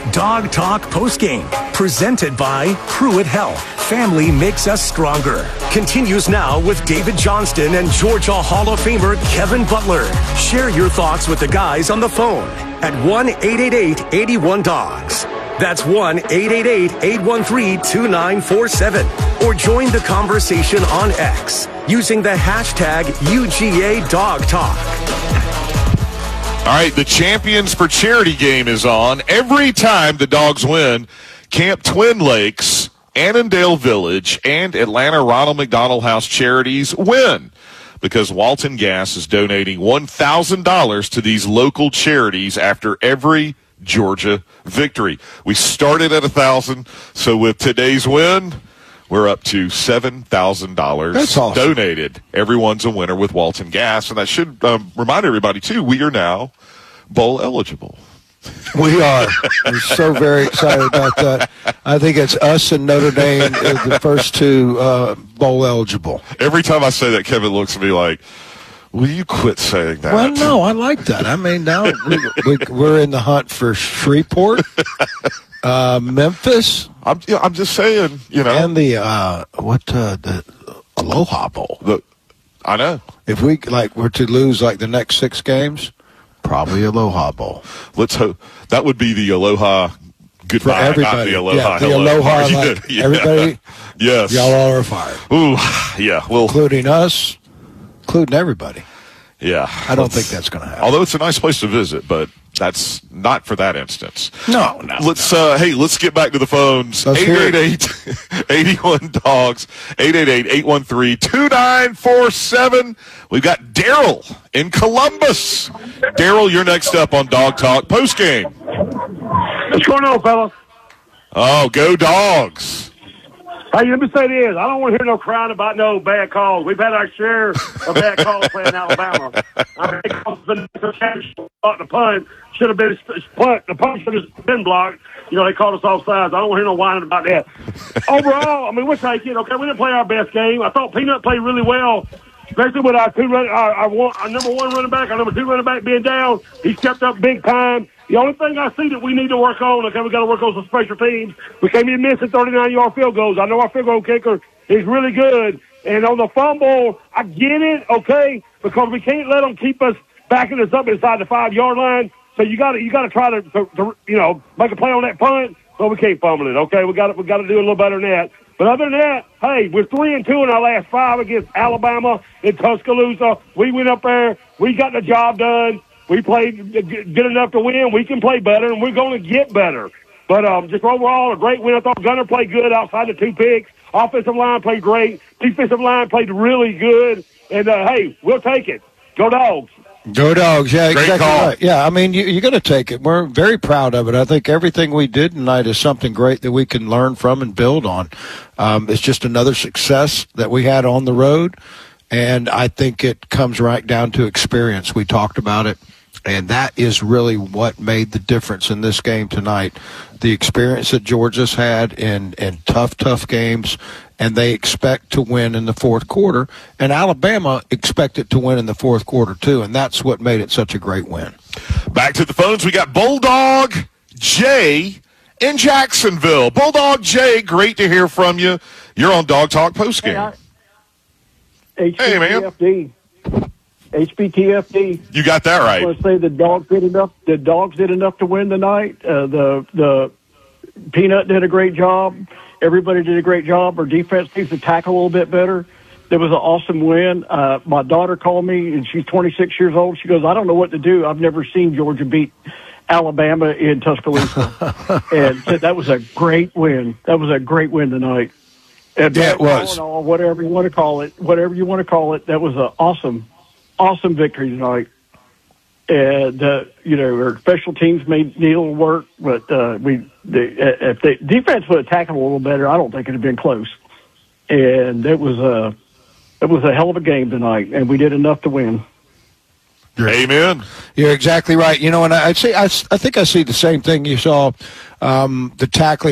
Dog Talk Postgame, presented by Pruitt Health. Family makes us stronger. Continues now with David Johnston and Georgia Hall of Famer Kevin Butler. Share your thoughts with the guys on the phone at 1-888-81-DOGS. That's 1-888-813-2947. Or join the conversation on X using the hashtag UGADogTalk. All right, the Champions for Charity game is on. Every time the Dogs win, Camp Twin Lakes, Annandale Village, and Atlanta Ronald McDonald House Charities win because Walton Gas is donating $1,000 to these local charities after every Georgia victory. We started at $1,000, so with today's win, we're up to $7,000 That's awesome. Donated. Everyone's a winner with Walton Gas, and that should remind everybody, too, we are now bowl eligible. We are. We're so very excited about that. I think it's us and Notre Dame as the first two bowl eligible. Every time I say that, Kevin looks at me like, will you quit saying that? Well, no, I like that. I mean, now we're in the hunt for Shreveport, Memphis. I'm just saying, And the Aloha Bowl. I know. If we were to lose the next 6 games, probably Aloha Bowl. Let's hope that would be the Aloha goodbye, for everybody. not the Aloha. The Aloha. Yeah. Everybody. Yes. Y'all all are fired. Ooh, yeah. Well, including us, including everybody. Yeah. I don't think that's going to happen. Although it's a nice place to visit, but that's not for that instance. No. Let's get back to the phones. 888-81-DOGS, 888-813-2947. We've got Daryl in Columbus. Daryl, you're next up on Dog Talk postgame. What's going on, fella? Oh, go Dogs. Hey, let me say this. I don't want to hear no crying about no bad calls. We've had our share of bad calls playing Alabama. I mean, the punt should have been the punt should have been blocked. They called us off sides. I don't want to hear no whining about that. Overall, I mean, we'll take it. Okay, we didn't play our best game. I thought Peanut played really well, especially with our number 1 running back, our number 2 running back being down. He stepped up big time. The only thing I see that we need to work on, we got to work on some special teams. We can't be missing 39-yard field goals. I know our field goal kicker is really good. And on the fumble, I get it, okay, because we can't let them keep us backing us up inside the 5-yard line. So you got to try to make a play on that punt, but we can't fumble it, okay? We got to do a little better than that. But other than that, hey, we're 3-2 in our last 5 against Alabama and Tuscaloosa. We went up there. We got the job done. We played good enough to win. We can play better, and we're going to get better. But just overall, a great win. I thought Gunner played good outside the 2 picks. Offensive line played great. Defensive line played really good. And, hey, we'll take it. Go Dogs. Go Dogs, yeah, great exactly call. Right. Yeah, I mean, you're going to take it. We're very proud of it. I think everything we did tonight is something great that we can learn from and build on. It's just another success that we had on the road, and I think it comes right down to experience. We talked about it. And that is really what made the difference in this game tonight. The experience that Georgia's had in tough games, and they expect to win in the fourth quarter. And Alabama expected to win in the fourth quarter, too, and that's what made it such a great win. Back to the phones. We got Bulldog Jay in Jacksonville. Bulldog Jay, great to hear from you. You're on Dog Talk postgame. Hey, man. HBTFD. You got that right. I want to say the Dogs did enough. The Dogs did enough to win tonight. The Peanut did a great job. Everybody did a great job. Our defense needs to tackle a little bit better. It was an awesome win. My daughter called me, and she's 26 years old. She goes, I don't know what to do. I've never seen Georgia beat Alabama in Tuscaloosa. And that was a great win. That was a great win tonight. And yeah, it was. All, whatever you want to call it, that was an awesome victory tonight. And, our special teams may need a little work, but if the defense would have tackled a little better, I don't think it would have been close. And it was a hell of a game tonight, and we did enough to win. Amen. You're exactly right. And I think I see the same thing you saw, the tackling.